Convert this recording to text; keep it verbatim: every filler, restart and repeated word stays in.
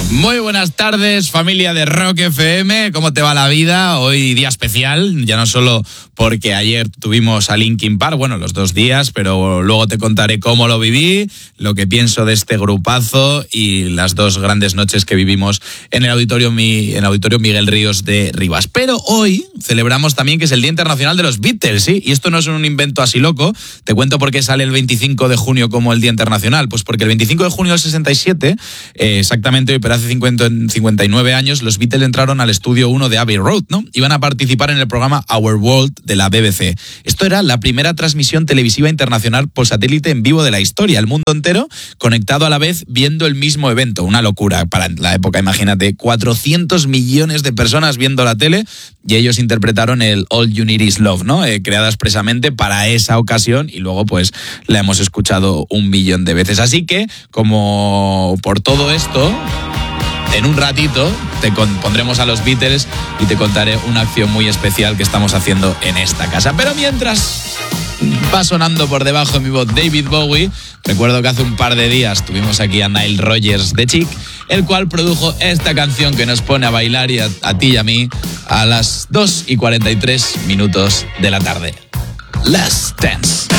Muy buenas tardes, familia de Rock F M. ¿Cómo te va la vida? Hoy día especial, ya no solo porque ayer tuvimos a Linkin Park, bueno, los dos días, pero luego te contaré cómo lo viví, lo que pienso de este grupazo y las dos grandes noches que vivimos en el auditorio, en el auditorio Miguel Ríos de Rivas. Pero hoy celebramos también que es el Día Internacional de los Beatles, ¿sí? Y esto no es un invento así loco. Te cuento por qué sale el veinticinco de junio como el Día Internacional. Pues porque el veinticinco de junio del sesenta y siete, eh, exactamente hoy, pero hace cincuenta, cincuenta y nueve años, los Beatles entraron al estudio uno de Abbey Road, ¿no? Iban a participar en el programa Our World de la B B C. Esto era la primera transmisión televisiva internacional por satélite en vivo de la historia. El mundo entero conectado a la vez viendo el mismo evento. Una locura para la época, imagínate. cuatrocientos millones de personas viendo la tele y ellos interpretaron el All You Need Is Love, ¿no? Eh, creada expresamente para esa ocasión y luego pues la hemos escuchado un millón de veces. Así que, como por todo esto, en un ratito te pondremos a los Beatles y te contaré una acción muy especial que estamos haciendo en esta casa. Pero mientras va sonando por debajo de mi voz David Bowie, recuerdo que hace un par de días tuvimos aquí a Nile Rodgers de Chic, el cual produjo esta canción que nos pone a bailar y a, a ti y a mí a las dos y cuarenta y tres minutos de la tarde. Let's Dance.